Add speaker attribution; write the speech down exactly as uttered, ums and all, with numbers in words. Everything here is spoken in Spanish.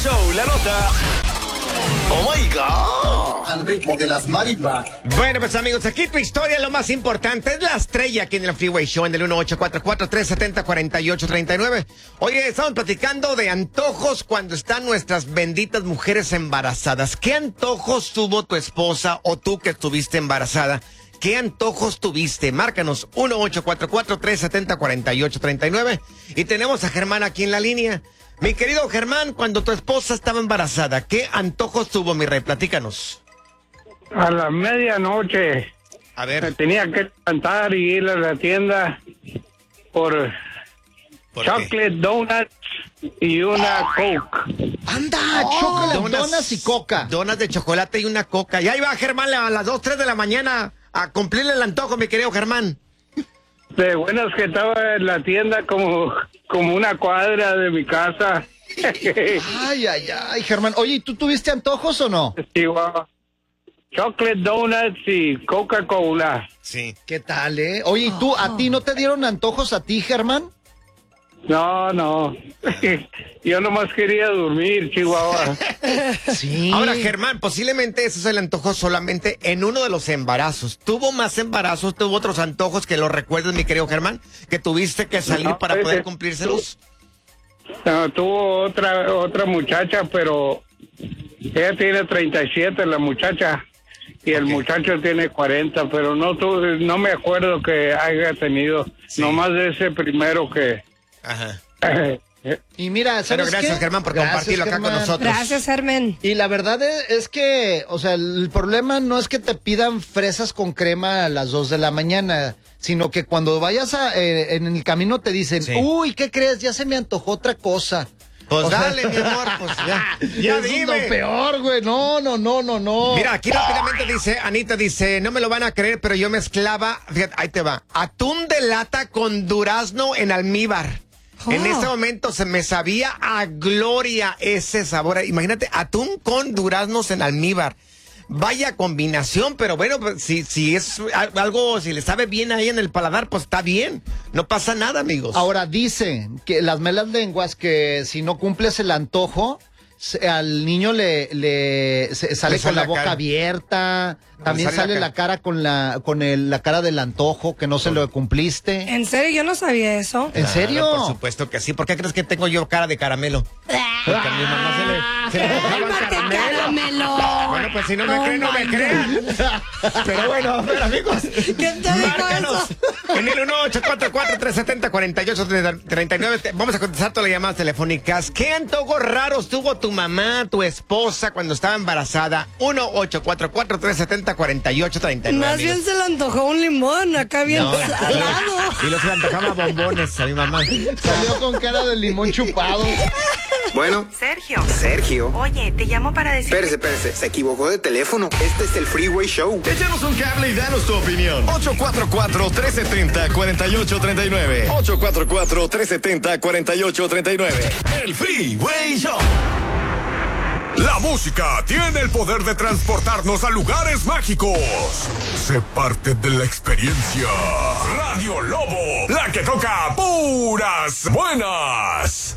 Speaker 1: Show, la nota. Oh my God.
Speaker 2: Al ritmo de las marimbas.
Speaker 3: Bueno, pues amigos, aquí tu historia, lo más importante es la estrella aquí en el Freeway Show en el uno ocho cuatro cuatro, tres siete cero, cuatro ocho tres nueve. Oye, estamos platicando de antojos cuando están nuestras benditas mujeres embarazadas. ¿Qué antojos tuvo tu esposa o tú que estuviste embarazada? ¿Qué antojos tuviste? Márcanos uno ocho cuatro cuatro, tres siete cero, cuatro ocho tres nueve. Y tenemos a Germán aquí en la línea. Mi querido Germán, cuando tu esposa estaba embarazada, ¿qué antojos tuvo, mi rey? Platícanos.
Speaker 4: A la medianoche
Speaker 3: A
Speaker 4: me
Speaker 3: ver.
Speaker 4: tenía que levantar y ir a la tienda por,
Speaker 3: ¿Por
Speaker 4: chocolate
Speaker 3: qué?
Speaker 4: donuts y una Coke.
Speaker 2: ¡Anda!
Speaker 3: Oh,
Speaker 2: chocolate, donas y coca.
Speaker 3: Donas de chocolate y una coca. Y ahí va Germán a las dos, tres de la mañana a cumplirle el antojo, mi querido Germán.
Speaker 4: De buenas que estaba en la tienda como, como una cuadra de mi casa.
Speaker 2: Ay, ay, ay, Germán. Oye, ¿y tú tuviste antojos o no?
Speaker 4: Igual. Chocolate donuts y Coca-Cola.
Speaker 3: Sí.
Speaker 2: ¿Qué tal, eh? Oye, ¿y tú, a ti no te dieron antojos a ti, Germán?
Speaker 4: No, no. Yo nomás quería dormir, Chihuahua.
Speaker 2: Sí.
Speaker 3: Ahora, Germán, posiblemente eso se le antojó solamente en uno de los embarazos. ¿Tuvo más embarazos? ¿Tuvo otros antojos que lo recuerdes, mi querido Germán? ¿Que tuviste que salir
Speaker 4: No,
Speaker 3: para
Speaker 4: ese-
Speaker 3: poder cumplírselos?
Speaker 4: No, tuvo otra otra muchacha, pero ella tiene treinta y siete, la muchacha, y el
Speaker 3: Ok.
Speaker 4: muchacho tiene cuarenta, pero no tuve, no me acuerdo que haya tenido,
Speaker 3: Sí.
Speaker 4: nomás de ese primero que...
Speaker 3: Ajá.
Speaker 2: Y mira,
Speaker 3: Pero
Speaker 2: ¿sabes
Speaker 3: gracias,
Speaker 2: qué?
Speaker 3: Germán, por
Speaker 2: Gracias,
Speaker 3: compartirlo acá con
Speaker 2: Germán.
Speaker 3: nosotros.
Speaker 5: Gracias, Germán.
Speaker 2: Y la verdad es, es que, o sea, el problema no es que te pidan fresas con crema a las dos de la mañana, sino que cuando vayas a, eh, en el camino te dicen,
Speaker 3: Sí.
Speaker 2: uy, ¿qué crees? Ya se me antojó otra cosa.
Speaker 3: Pues
Speaker 2: O sea,
Speaker 3: dale, mi amor, pues ya. Ya
Speaker 2: Eso es
Speaker 3: dime.
Speaker 2: lo peor, güey. No, no, no, no, no.
Speaker 3: Mira, aquí rápidamente dice, Anita dice, no me lo van a creer, pero yo mezclaba, fíjate, ahí te va, atún de lata con durazno en almíbar. En
Speaker 5: Oh.
Speaker 3: este momento se me sabía a gloria ese sabor. Imagínate, atún con duraznos en almíbar. Vaya combinación, pero bueno, pues, si, si es al- algo, si le sabe bien ahí en el paladar, pues está bien. No pasa nada, amigos.
Speaker 2: Ahora dice que las malas lenguas que si no cumples el antojo, se- al niño le, le se- sale
Speaker 3: Le
Speaker 2: con
Speaker 3: sale
Speaker 2: la
Speaker 3: la
Speaker 2: boca
Speaker 3: cara.
Speaker 2: abierta, también
Speaker 3: sale la
Speaker 2: sale
Speaker 3: cara.
Speaker 2: la cara con la con el, la cara del antojo que no se lo cumpliste.
Speaker 5: En serio, yo no sabía eso.
Speaker 2: ¿En serio?
Speaker 3: Claro, por supuesto que sí. ¿Por qué crees que tengo yo cara de caramelo? Porque a mi mamá se le, se le antojaba el
Speaker 5: ¡Cálmate,
Speaker 3: caramelo.
Speaker 5: caramelo!
Speaker 3: Bueno, pues si no me
Speaker 5: Oh
Speaker 3: creen, no me
Speaker 5: my
Speaker 3: crean. Pero bueno, a ver, amigos.
Speaker 5: ¿Qué te dijo
Speaker 3: Márcanos
Speaker 5: eso?
Speaker 3: en el uno ocho cuatro cuatro, tres siete cero, cuatro ocho tres nueve. Te- Vamos a contestar todas las llamadas telefónicas. ¿Qué antojos raros tuvo tu mamá, tu esposa cuando estaba embarazada? uno ocho cuatro cuatro, tres siete cero, cuatro ocho tres nueve.
Speaker 5: Más bien se le antojó un limón, acá bien
Speaker 3: No.
Speaker 5: salado.
Speaker 3: Y los se le antojaba bombones a mi mamá.
Speaker 2: Salió con cara de limón chupado.
Speaker 6: Bueno,
Speaker 7: Sergio,
Speaker 6: Sergio.
Speaker 7: oye, te llamo para decir...
Speaker 6: Espérese, espérese, se equivocó de teléfono. Este es el Freeway Show.
Speaker 1: Échanos un cable y danos tu opinión. ocho cuatro cuatro, tres siete cero, cuatro ocho tres nueve. ocho cuatro cuatro, tres siete cero, cuatro ocho tres nueve. El Freeway Show. La música tiene el poder de transportarnos a lugares mágicos. Sé parte de la experiencia. Radio Lobo, la que toca puras buenas.